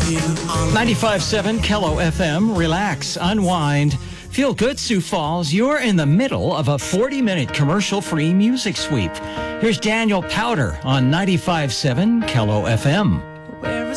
95.7 Kello FM. Relax, unwind, feel good, Sioux Falls. You're in the middle of a 40-minute commercial-free music sweep. Here's Daniel Powder on 95.7 Kello FM. Where a